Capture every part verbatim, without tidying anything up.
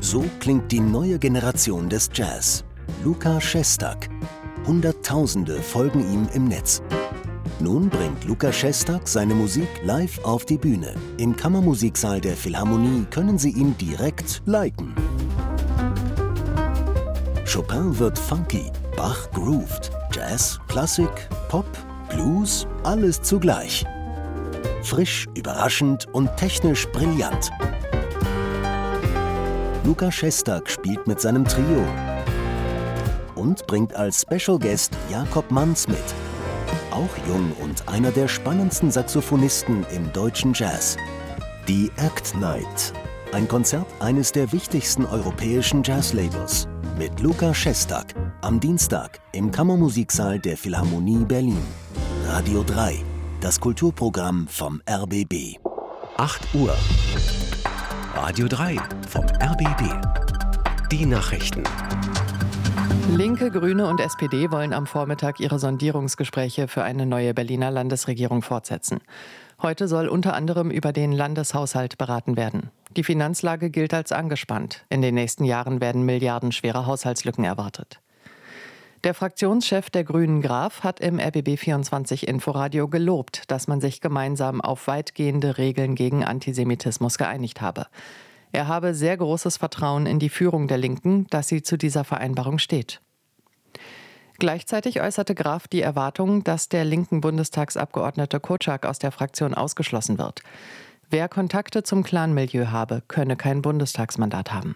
So klingt die neue Generation des Jazz. Luka Šestak. Hunderttausende folgen ihm im Netz. Nun bringt Luka Šestak seine Musik live auf die Bühne. Im Kammermusiksaal der Philharmonie können Sie ihn direkt liken. Chopin wird funky, Bach grooved, Jazz, Klassik, Pop, Blues, alles zugleich. Frisch, überraschend und technisch brillant. Luka Šestak spielt mit seinem Trio und bringt als Special Guest Jakob Manz mit. Auch jung und einer der spannendsten Saxophonisten im deutschen Jazz. Die Act Night. Ein Konzert eines der wichtigsten europäischen Jazzlabels. Mit Luka Šestak. Am Dienstag im Kammermusiksaal der Philharmonie Berlin. Radio drei. Das Kulturprogramm vom R B B. acht Uhr. Radio drei vom R B B. Die Nachrichten. Linke, Grüne und S P D wollen am Vormittag ihre Sondierungsgespräche für eine neue Berliner Landesregierung fortsetzen. Heute soll unter anderem über den Landeshaushalt beraten werden. Die Finanzlage gilt als angespannt. In den nächsten Jahren werden milliardenschwere Haushaltslücken erwartet. Der Fraktionschef der Grünen Graf hat im R B B vierundzwanzig Inforadio gelobt, dass man sich gemeinsam auf weitgehende Regeln gegen Antisemitismus geeinigt habe. Er habe sehr großes Vertrauen in die Führung der Linken, dass sie zu dieser Vereinbarung steht. Gleichzeitig äußerte Graf die Erwartung, dass der linken Bundestagsabgeordnete Kotschak aus der Fraktion ausgeschlossen wird. Wer Kontakte zum Clanmilieu habe, könne kein Bundestagsmandat haben.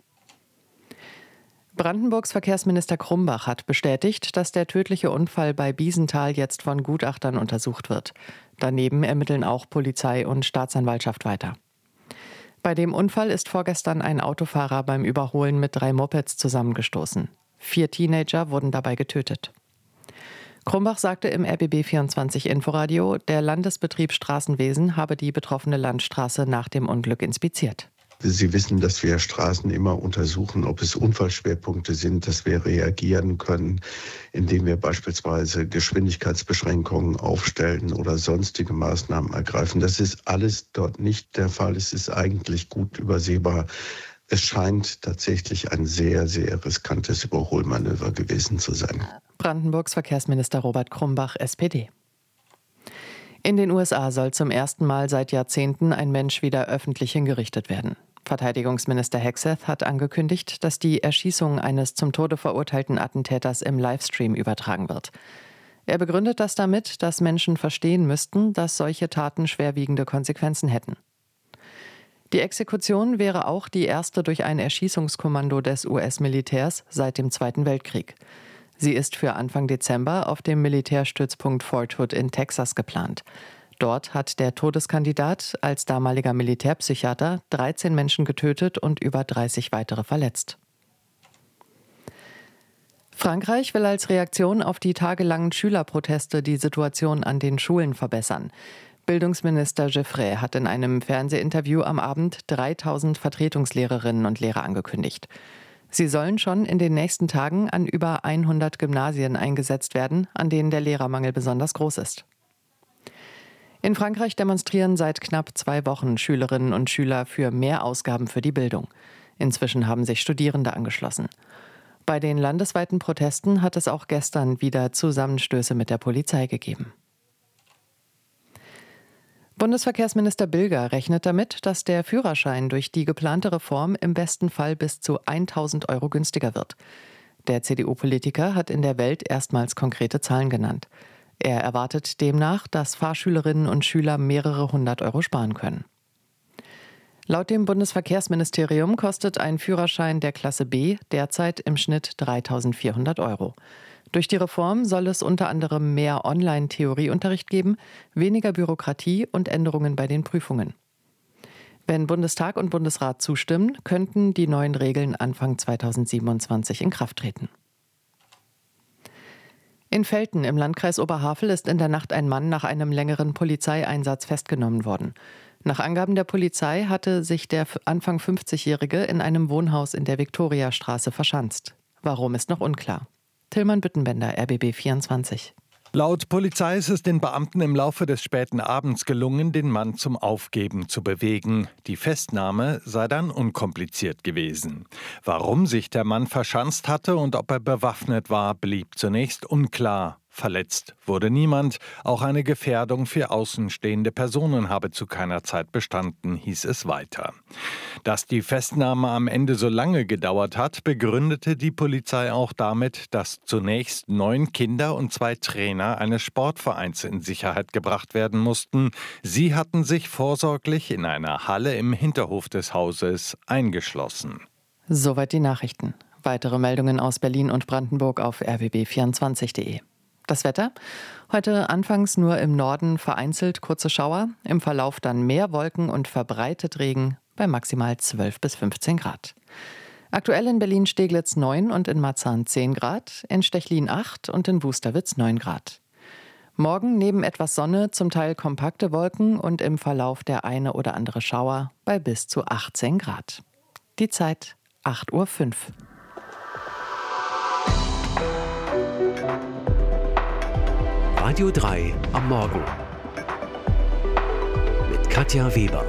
Brandenburgs Verkehrsminister Krumbach hat bestätigt, dass der tödliche Unfall bei Biesenthal jetzt von Gutachtern untersucht wird. Daneben ermitteln auch Polizei und Staatsanwaltschaft weiter. Bei dem Unfall ist vorgestern ein Autofahrer beim Überholen mit drei Mopeds zusammengestoßen. Vier Teenager wurden dabei getötet. Krumbach sagte im R B B vierundzwanzig Inforadio, der Landesbetrieb Straßenwesen habe die betroffene Landstraße nach dem Unglück inspiziert. Sie wissen, dass wir Straßen immer untersuchen, ob es Unfallschwerpunkte sind, dass wir reagieren können, indem wir beispielsweise Geschwindigkeitsbeschränkungen aufstellen oder sonstige Maßnahmen ergreifen. Das ist alles dort nicht der Fall. Es ist eigentlich gut übersehbar. Es scheint tatsächlich ein sehr, sehr riskantes Überholmanöver gewesen zu sein. Brandenburgs Verkehrsminister Robert Krumbach, S P D. In den U S A soll zum ersten Mal seit Jahrzehnten ein Mensch wieder öffentlich hingerichtet werden. Verteidigungsminister Hegseth hat angekündigt, dass die Erschießung eines zum Tode verurteilten Attentäters im Livestream übertragen wird. Er begründet das damit, dass Menschen verstehen müssten, dass solche Taten schwerwiegende Konsequenzen hätten. Die Exekution wäre auch die erste durch ein Erschießungskommando des U S-Militärs seit dem Zweiten Weltkrieg. Sie ist für Anfang Dezember auf dem Militärstützpunkt Fort Hood in Texas geplant. Dort hat der Todeskandidat als damaliger Militärpsychiater dreizehn Menschen getötet und über dreißig weitere verletzt. Frankreich will als Reaktion auf die tagelangen Schülerproteste die Situation an den Schulen verbessern. Bildungsminister Giffray hat in einem Fernsehinterview am Abend dreitausend Vertretungslehrerinnen und Lehrer angekündigt. Sie sollen schon in den nächsten Tagen an über hundert Gymnasien eingesetzt werden, an denen der Lehrermangel besonders groß ist. In Frankreich demonstrieren seit knapp zwei Wochen Schülerinnen und Schüler für mehr Ausgaben für die Bildung. Inzwischen haben sich Studierende angeschlossen. Bei den landesweiten Protesten hat es auch gestern wieder Zusammenstöße mit der Polizei gegeben. Bundesverkehrsminister Bilger rechnet damit, dass der Führerschein durch die geplante Reform im besten Fall bis zu tausend Euro günstiger wird. Der C D U-Politiker hat in der Welt erstmals konkrete Zahlen genannt. Er erwartet demnach, dass Fahrschülerinnen und Schüler mehrere hundert Euro sparen können. Laut dem Bundesverkehrsministerium kostet ein Führerschein der Klasse B derzeit im Schnitt dreitausendvierhundert Euro. Durch die Reform soll es unter anderem mehr Online-Theorieunterricht geben, weniger Bürokratie und Änderungen bei den Prüfungen. Wenn Bundestag und Bundesrat zustimmen, könnten die neuen Regeln Anfang zweitausendsiebenundzwanzig in Kraft treten. In Velten im Landkreis Oberhavel ist in der Nacht ein Mann nach einem längeren Polizeieinsatz festgenommen worden. Nach Angaben der Polizei hatte sich der Anfang fünfzigjährige in einem Wohnhaus in der Viktoriastraße verschanzt. Warum ist noch unklar. Tillmann Büttenbender, R B B vierundzwanzig. Laut Polizei ist es den Beamten im Laufe des späten Abends gelungen, den Mann zum Aufgeben zu bewegen. Die Festnahme sei dann unkompliziert gewesen. Warum sich der Mann verschanzt hatte und ob er bewaffnet war, blieb zunächst unklar. Verletzt wurde niemand. Auch eine Gefährdung für außenstehende Personen habe zu keiner Zeit bestanden, hieß es weiter. Dass die Festnahme am Ende so lange gedauert hat, begründete die Polizei auch damit, dass zunächst neun Kinder und zwei Trainer eines Sportvereins in Sicherheit gebracht werden mussten. Sie hatten sich vorsorglich in einer Halle im Hinterhof des Hauses eingeschlossen. Soweit die Nachrichten. Weitere Meldungen aus Berlin und Brandenburg auf r w b vierundzwanzig punkt de. Das Wetter? Heute anfangs nur im Norden vereinzelt kurze Schauer, im Verlauf dann mehr Wolken und verbreitet Regen bei maximal zwölf bis fünfzehn Grad. Aktuell in Berlin-Steglitz neun und in Marzahn zehn Grad, in Stechlin acht und in Wusterwitz neun Grad. Morgen neben etwas Sonne zum Teil kompakte Wolken und im Verlauf der eine oder andere Schauer bei bis zu achtzehn Grad. Die Zeit acht Uhr fünf. Radio drei am Morgen mit Katja Weber.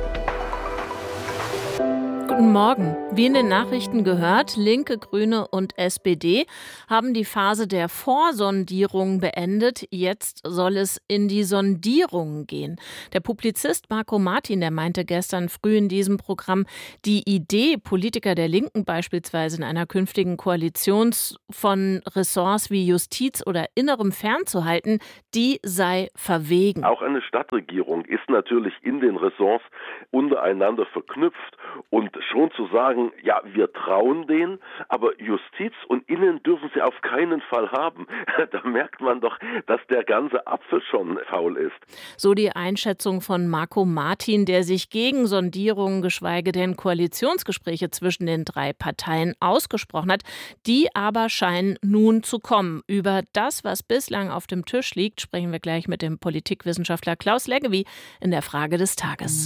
Guten Morgen. Wie in den Nachrichten gehört, Linke, Grüne und S P D haben die Phase der Vorsondierung beendet. Jetzt soll es in die Sondierungen gehen. Der Publizist Marco Martin, der meinte gestern früh in diesem Programm, die Idee, Politiker der Linken beispielsweise in einer künftigen Koalition von Ressorts wie Justiz oder Innerem fernzuhalten, die sei verwegen. Auch eine Stadtregierung ist natürlich in den Ressorts untereinander verknüpft. Und schon zu sagen, ja, wir trauen denen, aber Justiz und Innen dürfen sie auf keinen Fall haben. Da merkt man doch, dass der ganze Apfel schon faul ist. So die Einschätzung von Marco Martin, der sich gegen Sondierungen, geschweige denn Koalitionsgespräche zwischen den drei Parteien ausgesprochen hat. Die aber scheinen nun zu kommen. Über das, was bislang auf dem Tisch liegt, sprechen wir gleich mit dem Politikwissenschaftler Klaus Leggevi in der Frage des Tages.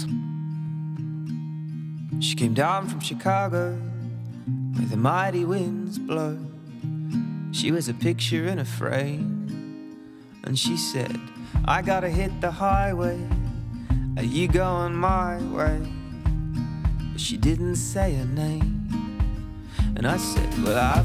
She came down from Chicago where the mighty winds blow. She was a picture in a frame. And she said, I gotta hit the highway. Are you going my way? But she didn't say her name. And I said, well, I've